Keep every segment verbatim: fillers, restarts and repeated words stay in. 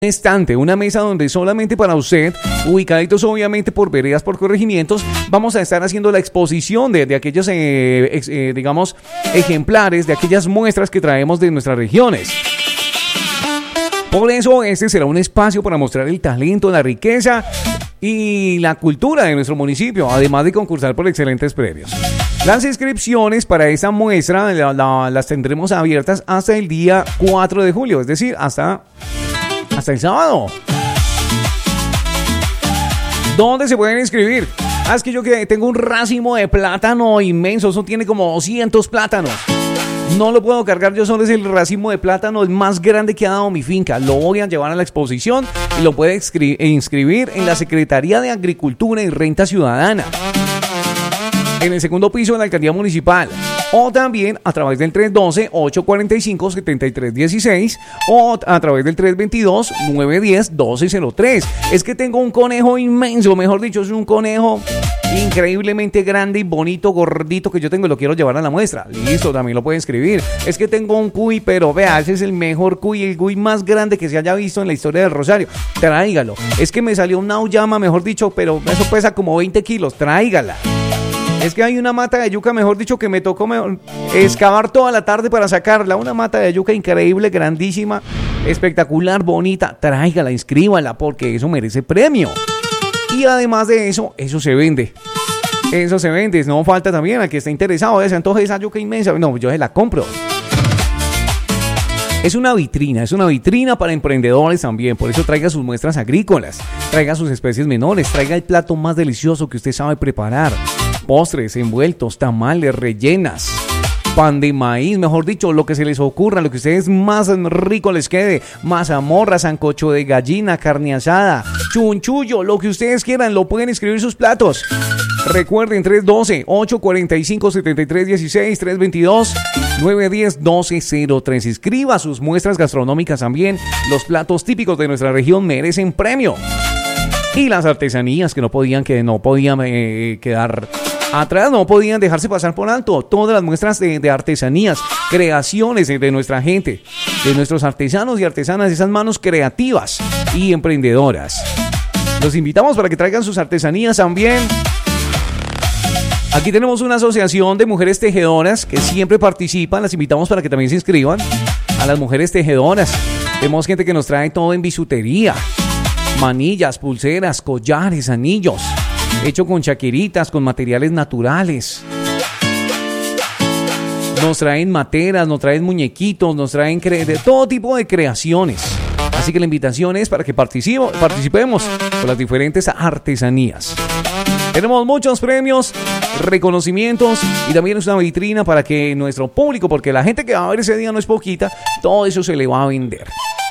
Estante, una mesa donde solamente para usted, ubicaditos obviamente por veredas, por corregimientos, vamos a estar haciendo la exposición de, de aquellos, eh, ex, eh, digamos, ejemplares, de aquellas muestras que traemos de nuestras regiones. Por eso este será un espacio para mostrar el talento, la riqueza y la cultura de nuestro municipio, además de concursar por excelentes premios. Las inscripciones para esta muestra la, la, las tendremos abiertas hasta el día cuatro de julio, es decir, hasta... hasta el sábado. ¿Dónde se pueden inscribir? Ah, es que yo que tengo un racimo de plátano inmenso. Eso tiene como doscientos plátanos. No lo puedo cargar yo solo. Es el racimo de plátano más grande que ha dado mi finca. Lo voy a llevar a la exposición y lo puede inscri- inscribir en la Secretaría de Agricultura y Renta Ciudadana, en el segundo piso de la Alcaldía Municipal, o también a través del tres uno dos, ocho cuatro cinco, siete tres uno seis o a través del tres dos dos, nueve uno cero, uno dos cero tres. Es que tengo un conejo inmenso, mejor dicho, es un conejo increíblemente grande y bonito, gordito, que yo tengo y lo quiero llevar a la muestra. Listo, también lo puede escribir. Es que tengo un cuy, pero vea, ese es el mejor cuy, el cuy más grande que se haya visto en la historia del Rosario. Tráigalo. Es que me salió una auyama, mejor dicho, pero eso pesa como veinte kilos. Tráigala. Es que hay una mata de yuca, mejor dicho, que me tocó mejor excavar toda la tarde para sacarla. Una mata de yuca increíble, grandísima, espectacular, bonita. Tráigala, inscríbala, porque eso merece premio. Y además de eso, eso se vende. Eso se vende. No falta también al que está interesado. Se antoja esa yuca inmensa. No, yo se la compro. Es una vitrina, es una vitrina para emprendedores también. Por eso traiga sus muestras agrícolas, traiga sus especies menores, traiga el plato más delicioso que usted sabe preparar. Postres, envueltos, tamales, rellenas, pan de maíz, mejor dicho, lo que se les ocurra, lo que a ustedes más rico les quede. Mazamorra, sancocho de gallina, carne asada, chunchullo, lo que ustedes quieran, lo pueden escribir sus platos. Recuerden, tres uno dos, ocho cuatro cinco, siete tres uno seis, tres dos dos, nueve uno cero, uno dos cero tres. Escriba sus muestras gastronómicas también. Los platos típicos de nuestra región merecen premio. Y las artesanías que no podían, que no podían eh, quedar atrás, no podían dejarse pasar por alto. Todas las muestras de, de artesanías, creaciones de, de nuestra gente, de nuestros artesanos y artesanas, esas manos creativas y emprendedoras. Los invitamos para que traigan sus artesanías también. Aquí tenemos una asociación de mujeres tejedoras que siempre participan. Las invitamos para que también se inscriban a las mujeres tejedoras. Tenemos gente que nos trae todo en bisutería, manillas, pulseras, collares, anillos, hecho con chaquiritas, con materiales naturales. Nos traen materas, nos traen muñequitos, nos traen cre- de todo tipo de creaciones. Así que la invitación es para que participo, participemos con las diferentes artesanías. Tenemos muchos premios, reconocimientos y también es una vitrina para que nuestro público, porque la gente que va a ver ese día no es poquita, todo eso se le va a vender.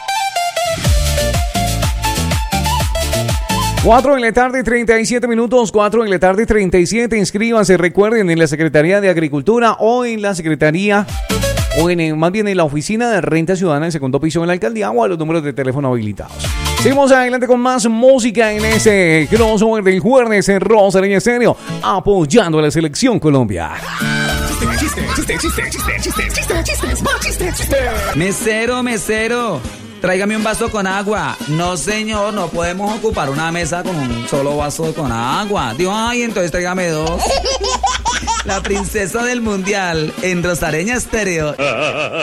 cuatro de la tarde, treinta y siete minutos, cuatro de la tarde, treinta y siete. Inscríbanse, recuerden, en la Secretaría de Agricultura o en la Secretaría, o en, más bien en la Oficina de Renta Ciudadana del segundo piso de la Alcaldía, o a los números de teléfono habilitados. Seguimos adelante con más música en ese crossover del jueves en Rosario Estéreo, apoyando a la Selección Colombia. Chiste, chiste, chiste, chiste, chiste, chiste, chiste, chiste, chiste. Mesero, mesero, tráigame un vaso con agua. No, señor, no podemos ocupar una mesa con un solo vaso con agua. Digo, ay, entonces tráigame dos. La princesa del mundial en Rosario Estéreo.